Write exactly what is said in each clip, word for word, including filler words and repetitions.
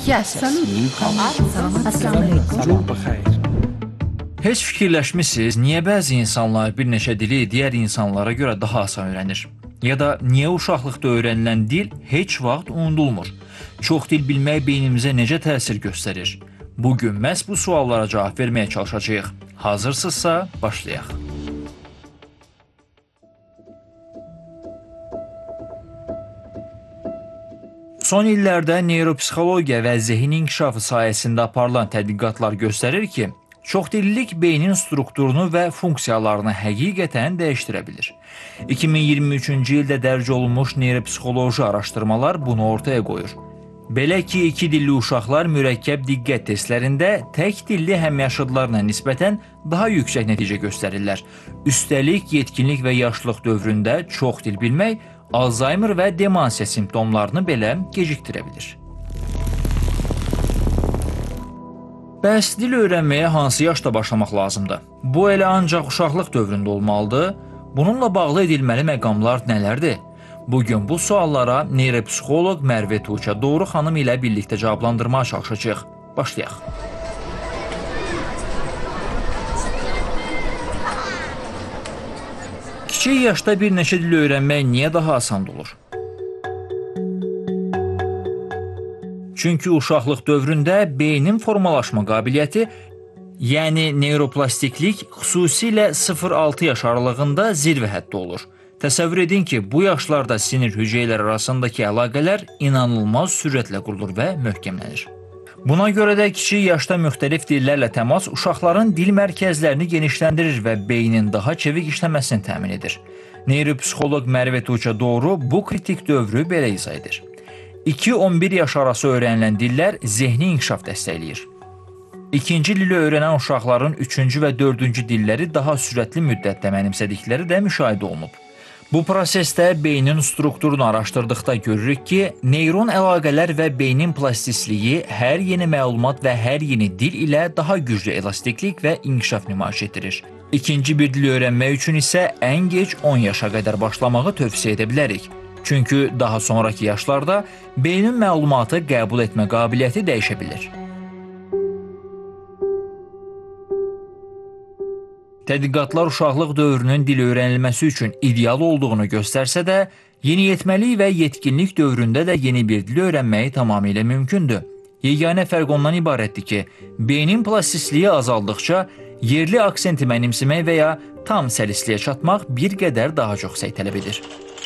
Yes. Heç fikirləşmisiniz, niyə bəzi insanlar bir neçə dili digər insanlara görə daha asan öyrənir? Ya da niyə uşaqlıqda öyrənilən dil heç vaxt unudulmur? Çox dil bilmək beynimizə necə təsir göstərir? Bugün məhz bu suallara cavab verməyə çalışacağıq. Hazırsınızsa, başlayaq. Son illərdə neuropsixologiya və zehin inkişafı sayəsində aparılan tədqiqatlar göstərir ki, çoxdillilik beynin strukturunu və funksiyalarını həqiqətən dəyişdirə bilir. iki min iyirmi üçüncü ildə dərc olunmuş neuropsixoloji araşdırmalar bunu ortaya qoyur. Belə ki, iki dilli uşaqlar mürəkkəb diqqət testlərində tək dilli həmyaşıdlarına nisbətən daha yüksək nəticə göstərirlər. Üstəlik, yetkinlik və yaşlılıq dövründə çox dil bilmək Alzheimer və demansiya simptomlarını belə gecikdirə bilir. Bəs dil öyrənməyə hansı yaşda başlamaq lazımdır? Bu elə ancaq uşaqlıq dövründə olmalıdır. Bununla bağlı edilməli məqamlar nələrdir? Bugün bu suallara neuropsixoloq Mərvə Tuğça Doğru xanım ilə birlikdə cavablandırmaya çalışacağıq. Başlayaq. Kiçik yaşda bir neçə dil öyrənmək niyə daha asan olur? Çünki uşaqlıq dövründə beynin formalaşma qabiliyyəti, yəni neuroplastiklik xüsusilə sıfır altı yaş aralığında zirvə həddə olur. Təsəvvür edin ki, bu yaşlarda sinir hüceyrələri arasındakı əlaqələr inanılmaz sürətlə qurulur və möhkəmlənir. Buna görə də kiçik yaşda müxtəlif dillərlə təmas uşaqların dil mərkəzlərini genişləndirir və beynin daha çevik işləməsini təmin edir. Neuropsixoloq Mərvə Tuğça Doğru bu kritik dövrü belə izah edir. iki on bir yaş arası öyrənilən dillər zehni inkişaf dəstəkləyir. İkinci dili öyrənən uşaqların üçüncü və dördüncü dilləri daha sürətli müddətdə mənimsədikləri də müşahidə olunub. Bu prosesdə beynin strukturunu araşdırdıqda görürük ki, neyron əlaqələr və beynin plastisliyi hər yeni məlumat və hər yeni dil ilə daha güclü elastiklik və inkişaf nümayiş etdirir. İkinci bir dil öyrənmək üçün isə ən gec on yaşa qədər başlamağı tövsiyə edə bilərik. Çünki daha sonraki yaşlarda beynin məlumatı qəbul etmə qabiliyyəti dəyişə bilir. Tədqiqatlar uşaqlıq dövrünün dil öyrənilməsi üçün ideal olduğunu göstərsə də, yeniyetməlik və yetkinlik dövründə də yeni bir dil öyrənməyi tamamilə mümkündür. Yeganə fərq ondan ibarətdir ki, beynin plastisliyi azaldıqca yerli aksenti mənimsəmək və ya tam səlisliyə çatmaq bir qədər daha çox səy tələb edir.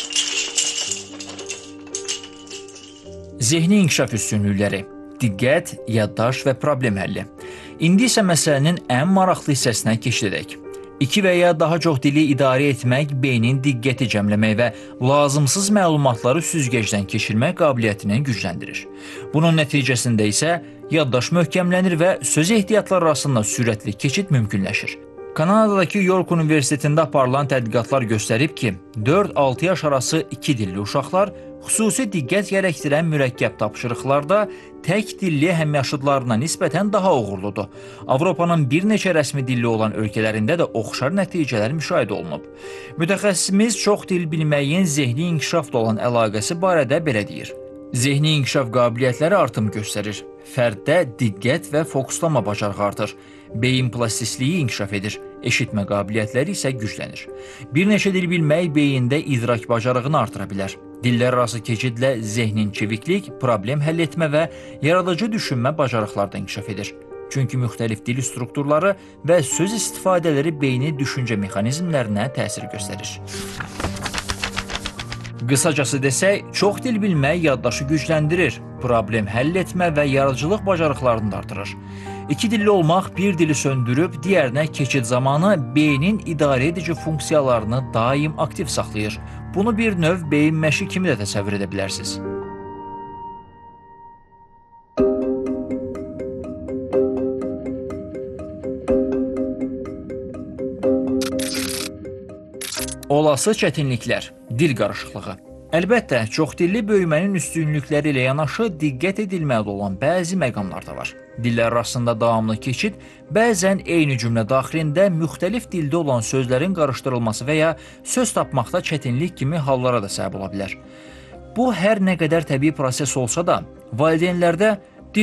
Zehni inkişaf üstünlükləri, diqqət, yaddaş və problem həlli. İndi isə məsələnin ən maraqlı hissəsinə keçidək. İki və ya daha çox dili idarə etmək beynin diqqəti cəmləmək və lazımsız məlumatları süzgəcdən keçirmək qabiliyyətini gücləndirir. Bunun nəticəsində isə yaddaş möhkəmlənir və söz ehtiyatları arasında sürətli keçid mümkünləşir. Kanadadakı York Universitetində aparılan tədqiqatlar göstərib ki, dörd altı yaş arası iki dilli uşaqlar xüsusi diqqət gərəkdirən mürəkkəb tapşırıqlarda tək dilli həmyaşıdlarına nisbətən daha uğurludur. Avropanın bir neçə rəsmi dilli olan ölkələrində də oxşar nəticələr müşahidə olunub. Mütəxəssisimiz çox dil bilməyin zehni inkişafla olan əlaqəsi barədə belə deyir. Zehni inkişaf qabiliyyətləri artım göstərir. Fərddə diqqət və fokuslama bacarığı artır. Beyin plastisliyi inkişaf edir. Eşitmə qabiliyyətləri isə güclənir. Bir neçə dil bilmək beyində idrak bacarığını artıra bilər. Dillər arası keçidlə zehnin çeviklik, problem həll etmə və yaradıcı düşünmə bacarıqları da inkişaf edir. Çünki müxtəlif dil strukturları və söz istifadələri beyni düşüncə mexanizmlərinə təsir göstərir. Qısacası desək, çox dil bilmək yaddaşı gücləndirir, problem həll etmə və yaradıcılıq bacarıqlarını da artırır. İki dilli olmaq bir dili söndürüb, digərinə keçid zamanı beynin idarə edici funksiyalarını daim aktiv saxlayır. Bunu bir növ beyin məşqi kimi də təsəvvür edə bilərsiniz. Olası çətinliklər, dil qarışıqlığı. Əlbəttə, çoxdilli böyümənin üstünlükləri ilə yanaşı diqqət edilməli olan bəzi məqamlar da var. Dillər arasında davamlı keçid bəzən eyni cümlə daxilində müxtəlif dildə olan sözlərin qarışdırılması və ya söz tapmaqda çətinlik kimi hallara da səbəb ola bilər. Bu, hər nə qədər təbii proses olsa da, valideynlərdə